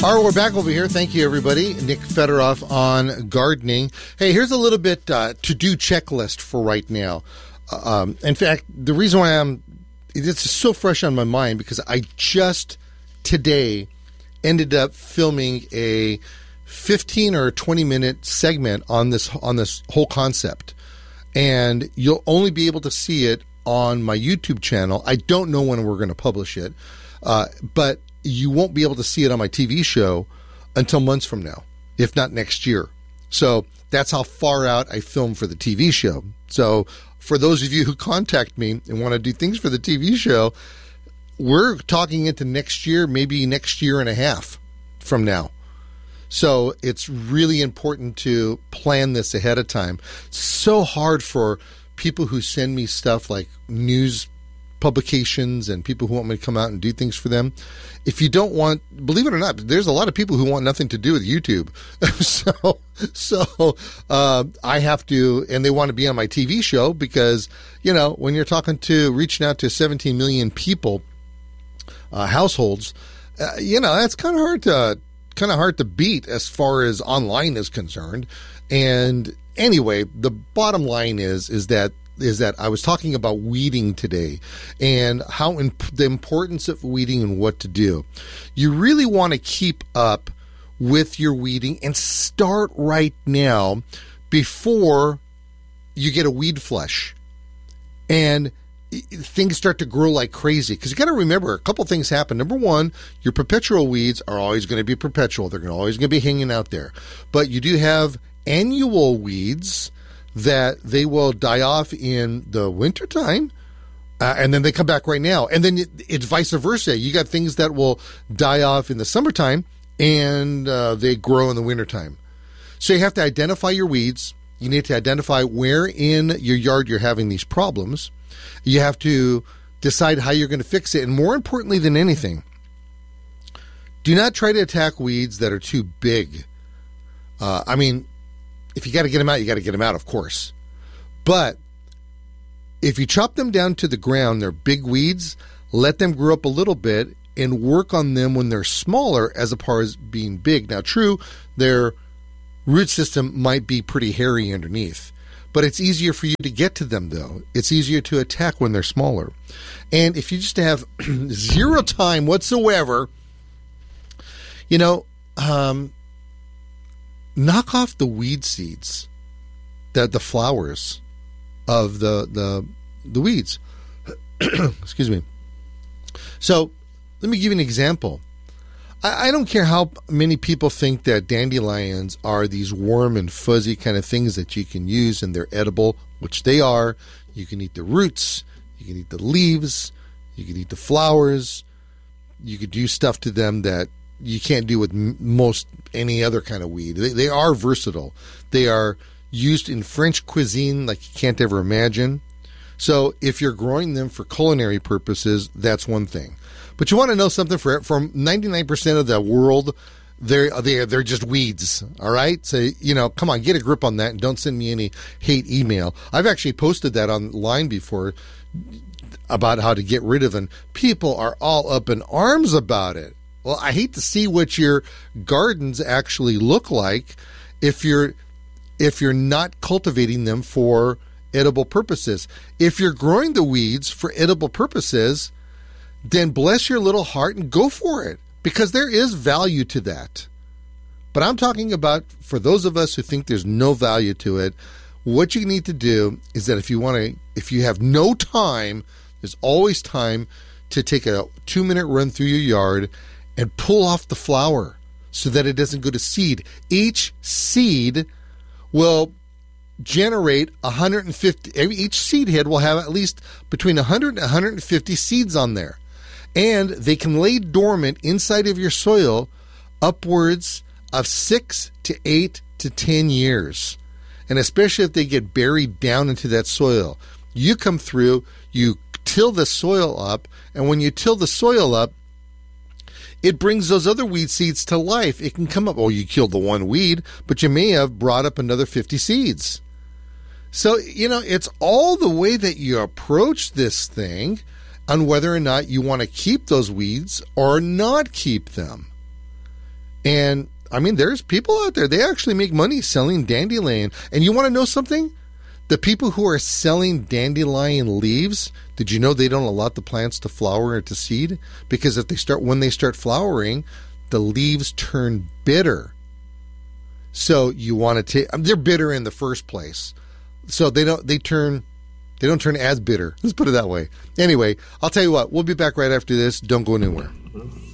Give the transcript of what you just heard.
All right, we're back over here. Thank you, everybody. Nick Federoff on gardening. Hey, here's a little bit to-do checklist for right now. In fact, the reason why it's so fresh on my mind because I just today ended up filming a 15 or 20-minute segment on this whole concept. And you'll only be able to see it on my YouTube channel. I don't know when we're going to publish it, but you won't be able to see it on my TV show until months from now, if not next year. So that's how far out I film for the TV show. So for those of you who contact me and want to do things for the TV show, we're talking into next year, maybe next year and a half from now. So it's really important to plan this ahead of time. It's so hard for people who send me stuff like news publications and people who want me to come out and do things for them. If you don't want, believe it or not, there's a lot of people who want nothing to do with YouTube. so I have to, and they want to be on my TV show because, you know, when you're reaching out to 17 million people, households, that's kind of hard to beat as far as online is concerned. And anyway, the bottom line is that I was talking about weeding today and how the importance of weeding and what to do. You really want to keep up with your weeding and start right now before you get a weed flush and things start to grow like crazy. Because you got to remember, a couple things happen. Number one, your perpetual weeds are always going to be perpetual. They're always going to be hanging out there. But you do have annual weeds that they will die off in the wintertime, and then they come back right now. And then it's vice versa. You got things that will die off in the summertime, and they grow in the wintertime. So you have to identify your weeds. You need to identify where in your yard you're having these problems. You have to decide how you're going to fix it. And more importantly than anything, do not try to attack weeds that are too big. If you got to get them out, you got to get them out, of course. But if you chop them down to the ground, they're big weeds, let them grow up a little bit and work on them when they're smaller as opposed to being big. Now, true, their root system might be pretty hairy underneath, but it's easier for you to get to them, though. It's easier to attack when they're smaller. And if you just have zero time whatsoever, knock off the weed seeds, the flowers of the weeds. Excuse me. So let me give you an example. I don't care how many people think that dandelions are these warm and fuzzy kind of things that you can use and they're edible, which they are. You can eat the roots, you can eat the leaves, you can eat the flowers. You could do stuff to them that you can't do with most any other kind of weed. They are versatile. They are used in French cuisine like you can't ever imagine. So if you're growing them for culinary purposes, that's one thing. But you want to know something? From 99% of the world, they're just weeds. All right, so come on, get a grip on that, and don't send me any hate email. I've actually posted that online before about how to get rid of them. People are all up in arms about it. Well, I hate to see what your gardens actually look like if you're not cultivating them for edible purposes. If you're growing the weeds for edible purposes, then bless your little heart and go for it, because there is value to that. But I'm talking about for those of us who think there's no value to it, what you need to do is that if you have no time, there's always time to take a 2-minute run through your yard and pull off the flower so that it doesn't go to seed. Each seed will generate 150, each seed head will have at least between 100 and 150 seeds on there. And they can lay dormant inside of your soil upwards of 6 to 8 to 10 years. And especially if they get buried down into that soil. You come through, you till the soil up, and when you till the soil up, it brings those other weed seeds to life. It can come up. Oh, you killed the one weed, but you may have brought up another 50 seeds. So, it's all the way that you approach this thing on whether or not you want to keep those weeds or not keep them. And I mean, there's people out there, they actually make money selling dandelion. And you want to know something? The people who are selling dandelion leaves, did you know they don't allow the plants to flower or to seed? Because when they start flowering, the leaves turn bitter. So you want to take, they're bitter in the first place. So they don't turn as bitter. Let's put it that way. Anyway, I'll tell you what, we'll be back right after this. Don't go anywhere.